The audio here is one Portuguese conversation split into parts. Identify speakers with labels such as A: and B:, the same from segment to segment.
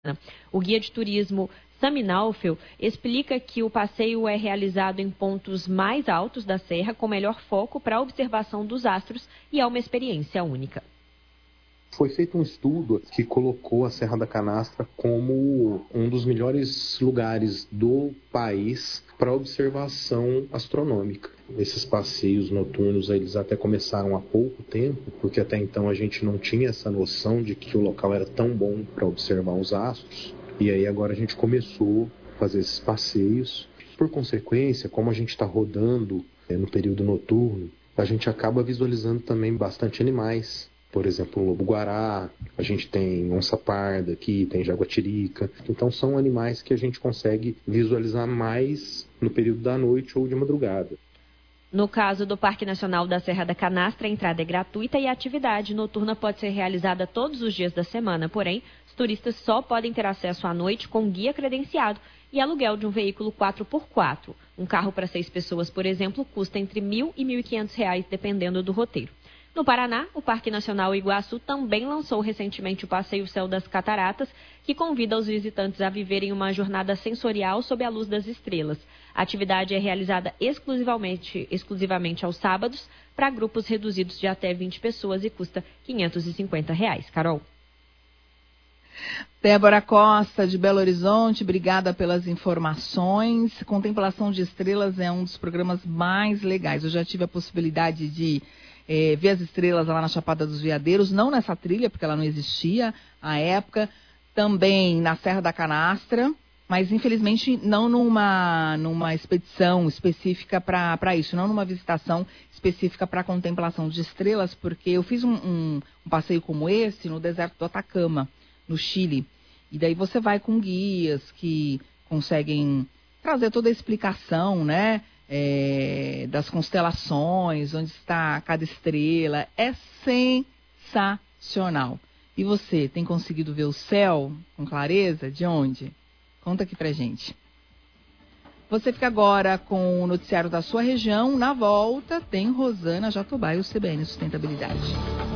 A: O guia de turismo Sami Naufel explica que o passeio é realizado em pontos mais altos da serra, com melhor foco para a observação dos astros, e é uma experiência única.
B: Foi feito um estudo que colocou a Serra da Canastra como um dos melhores lugares do país para observação astronômica. Esses passeios noturnos, eles até começaram há pouco tempo, porque até então a gente não tinha essa noção de que o local era tão bom para observar os astros. E aí agora a gente começou a fazer esses passeios. Por consequência, como a gente está rodando no período noturno, a gente acaba visualizando também bastante animais. Por exemplo, o lobo-guará, a gente tem onça-parda aqui, tem jaguatirica. Então são animais que a gente consegue visualizar mais no período da noite ou de madrugada.
A: No caso do Parque Nacional da Serra da Canastra, a entrada é gratuita e a atividade noturna pode ser realizada todos os dias da semana. Porém, os turistas só podem ter acesso à noite com guia credenciado e aluguel de um veículo 4x4. Um carro para 6 pessoas, por exemplo, custa entre R$ 1.000 e R$ 1.500, dependendo do roteiro. No Paraná, o Parque Nacional Iguaçu também lançou recentemente o Passeio Céu das Cataratas, que convida os visitantes a viverem uma jornada sensorial sob a luz das estrelas. A atividade é realizada exclusivamente aos sábados, para grupos reduzidos de até 20 pessoas e custa R$ 550. Carol.
C: Débora Costa, de Belo Horizonte, obrigada pelas informações. Contemplação de Estrelas é um dos programas mais legais. Eu já tive a possibilidade de ver as estrelas lá na Chapada dos Veadeiros, não nessa trilha, porque ela não existia à época, também na Serra da Canastra, mas infelizmente não numa expedição específica para isso, não numa visitação específica para a contemplação de estrelas, porque eu fiz um passeio como esse no deserto do Atacama, no Chile, e daí você vai com guias que conseguem trazer toda a explicação, né? Das constelações, onde está cada estrela, é sensacional. E você, tem conseguido ver o céu com clareza? De onde? Conta aqui pra gente. Você fica agora com o noticiário da sua região. Na volta tem Rosana Jatobá e o CBN Sustentabilidade.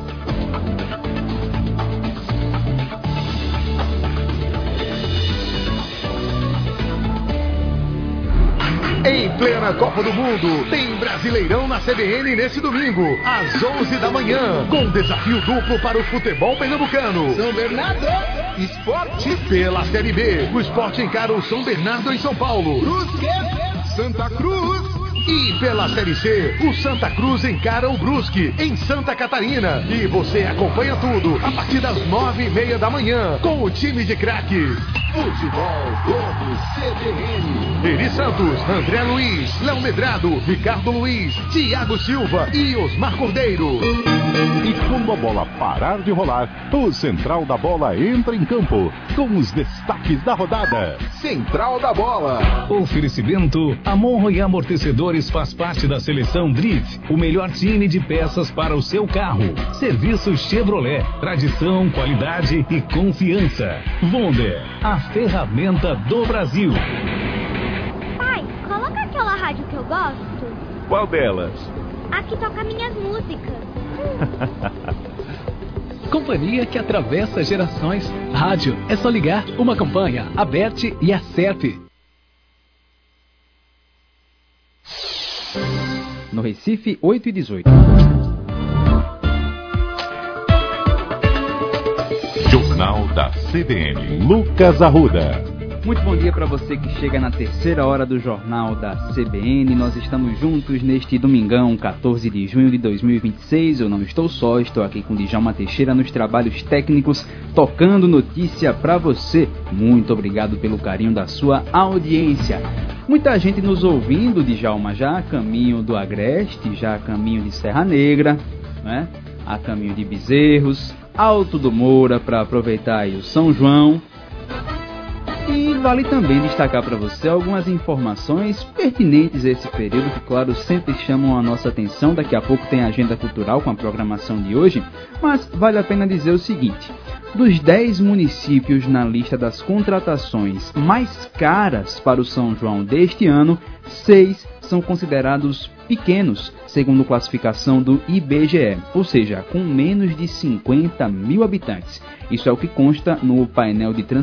D: Em plena Copa do Mundo, tem Brasileirão na CBN nesse domingo, às 11 da manhã, com desafio duplo para o futebol pernambucano.
E: São Bernardo,
D: Esporte pela Série B. O Sport encara o São Bernardo em São Paulo.
E: Brusque, Santa Cruz.
D: E pela Série C, o Santa Cruz encara o Brusque, em Santa Catarina. E você acompanha tudo a partir das 9h30 da manhã, com o time de craques.
E: Futebol Globo CBN.
D: Eri Santos, André Luiz, Léo Medrado, Ricardo Luiz, Thiago Silva e Osmar Cordeiro.
F: E quando a bola parar de rolar, o Central da Bola entra em campo com os destaques da rodada.
D: Central da Bola.
G: Oferecimento: Amon e Amortecedores faz parte da seleção Drift, o melhor time de peças para o seu carro. Serviço Chevrolet, tradição, qualidade e confiança. Wonder, a ferramenta do Brasil.
H: Pai, coloca aquela rádio que eu gosto.
F: Qual delas?
H: A que toca minhas músicas.
I: Companhia que atravessa gerações. Rádio, é só ligar, uma campanha, aperte e acerte.
J: No Recife, 8h18.
F: Jornal da CBN. Lucas Arruda.
J: Muito bom dia para você que chega na terceira hora do Jornal da CBN. Nós estamos juntos neste domingão, 14 de junho de 2026. Eu não estou só, estou aqui com Djalma Teixeira nos trabalhos técnicos, tocando notícia para você. Muito obrigado pelo carinho da sua audiência. Muita gente nos ouvindo, Djalma, já a caminho do Agreste, já a caminho de Serra Negra, né? A caminho de Bezerros, Alto do Moura para aproveitar aí o São João. E vale também destacar para você algumas informações pertinentes a esse período, que, claro, sempre chamam a nossa atenção. Daqui a pouco tem a agenda cultural com a programação de hoje, mas vale a pena dizer o seguinte: dos 10 municípios na lista das contratações mais caras para o São João deste ano, 6 são considerados pequenos, segundo classificação do IBGE, ou seja, com menos de 50 mil habitantes. Isso é o que consta no painel de